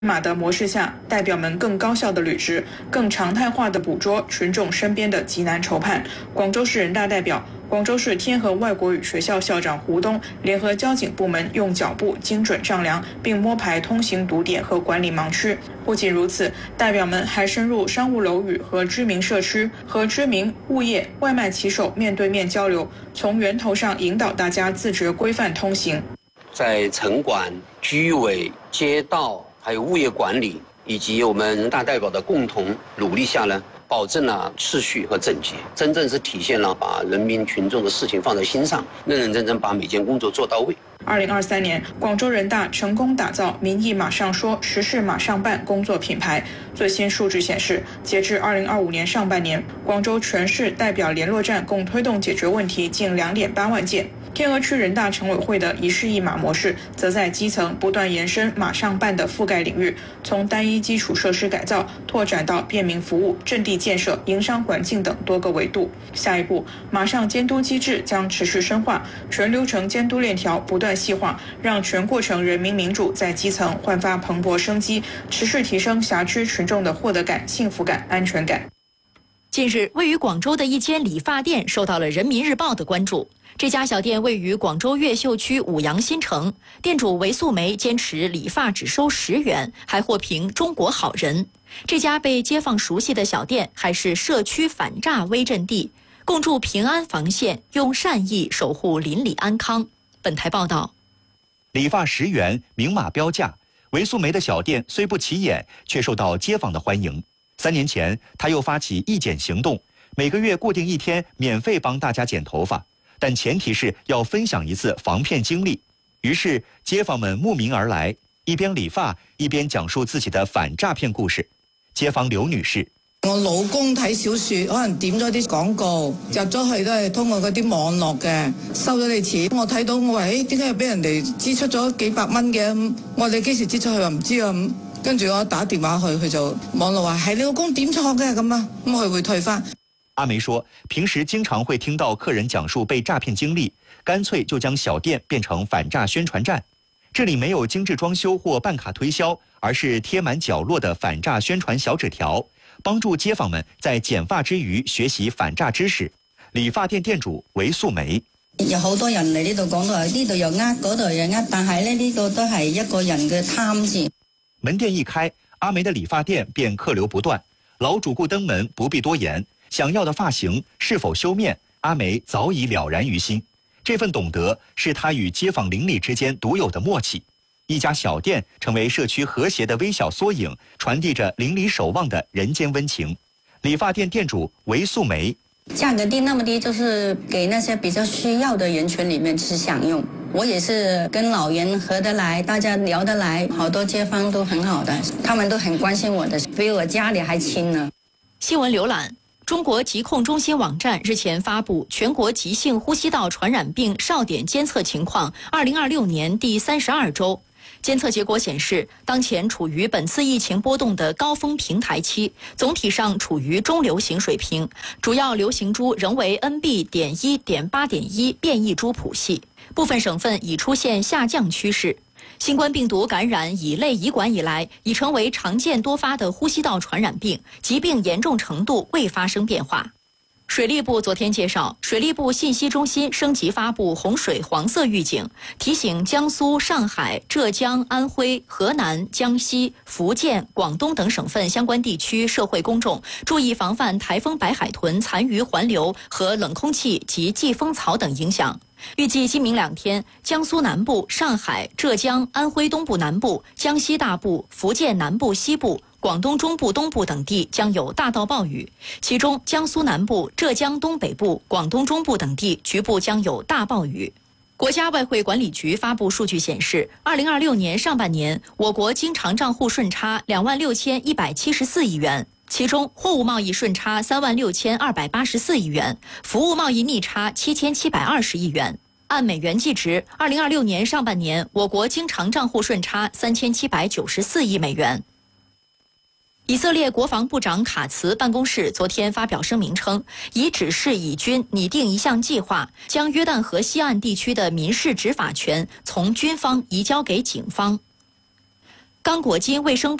码的模式下，代表们更高效的履职，更常态化的捕捉群众身边的急难愁盼。广州市人大代表、广州市天河外国语学校校长胡东联合交警部门用脚步精准丈量，并摸排通行堵点和管理盲区。不仅如此，代表们还深入商务楼宇和居民社区，和居民、物业、外卖骑手面对面交流，从源头上引导大家自觉规范通行。 在城管、居委、街道还有物业管理以及我们人大代表的共同努力下呢，保证了秩序和整洁，真正是体现了把人民群众的事情放在心上，认认真真把每件工作做到位。 2023年，广州人大成功打造民意马上说、实事马上办工作品牌。最新数据显示，截至2025年上半年，广州全市代表联络站共推动解决问题近2.8万件。天河区人大常委会的一事一码模式，则在基层不断延伸马上办的覆盖领域，从单一基础设施改造拓展到便民服务、阵地建设、营商环境等多个维度。下一步，马上监督机制将持续深化，全流程监督链条不断细化，让全过程人民民主在基层焕发蓬勃生机，持续提升辖区群众的获得感、幸福感、安全感。 近日，位于广州的一间理发店受到了人民日报的关注。这家小店位于广州越秀区五羊新城，店主韦素梅坚持理发只收10元，还获评中国好人。这家被街坊熟悉的小店还是社区反诈微阵地，共筑平安防线，用善意守护邻里安康。本台报道， 理发10元，明码标价。韦素梅的小店虽不起眼，却受到街坊的欢迎。3年前，他又发起义剪行动，每个月固定1天免费帮大家剪头发。但前提是要分享一次防骗经歷。於是街坊們慕名而來，一邊理髮一邊講述自己的反詐騙故事。街坊劉女士： 我老公睇小說，可能點咗啲廣告，入咗去都係通過嗰啲網絡嘅，收咗你錢。我睇到我話：點解又俾人哋支出咗幾百蚊嘅？我話你幾時支出？佢話唔知啊。跟住我打電話去，佢就網絡話係你老公點錯嘅咁啊，咁佢會退翻。 阿梅說，平時經常會聽到客人講述被詐騙經歷，乾脆就將小店變成反詐宣傳站。這裡沒有精緻裝修或辦卡推銷，而是貼滿角落的反詐宣傳小紙條，幫助街坊們在剪髮之餘學習反詐知識。理髮店店主韦素梅： 有好多人嚟呢度講到呢度又嗰度又但係呢個都係一個人嘅貪字。 門店一開，阿梅的理髮店便客流不斷，老主顧登門不必多言。想要的髮型是否修面，阿梅早已了然於心。這份懂得是她與街坊鄰里之間獨有的默契。一家小店成為社區和諧的微小縮影，傳遞着鄰里守望的人間溫情。理髮店店主韦素梅： 價格低那麼低，就是給那些比較需要的人群裡面去享用。我也是跟老人合得來，大家聊得來，好多街坊都很好的，他們都很關心我的，比我家裡還親呢。 新聞瀏覽。中國疾控中心網站日前發布全國急性呼吸道傳染病哨點監測情況2026年第32週。監測結果顯示，當前處於本次疫情波動的高峰平台期，總體上處於中流行水平，主要流行株仍為 NB.1.8.1 變異株譜系，部分省份已出現下降趨勢。新冠病毒感染乙類乙管以來，已成為常見多發的呼吸道傳染病，疾病嚴重程度未發生變化。水利部昨天介紹，水利部信息中心升級發布洪水黃色預警，提醒江蘇、上海、浙江、安徽、河南、江西、福建、廣東等省份相關地區社會公眾注意防範颱風白海豚殘餘環流和冷空氣及季風槽等影響。預計今明2天，江蘇南部、上海、浙江、安徽東部南部、江西大部、福建南部西部、廣東中部東部等地將有大到暴雨，其中江蘇南部、浙江東北部、廣東中部等地局部將有大暴雨。國家外匯管理局發布數據顯示，2026年上半年，我國經常賬戶順差26174億元。其中，貨物貿易順差36284億元，服務貿易逆差7720億元。按美元計值，2026年上半年，我國經常賬戶順差3794億美元。以色列國防部長卡茨辦公室昨天發表聲明稱，已指示以軍擬定一項計劃，將約旦河西岸地區的民事執法權從軍方移交給警方。 刚果金卫生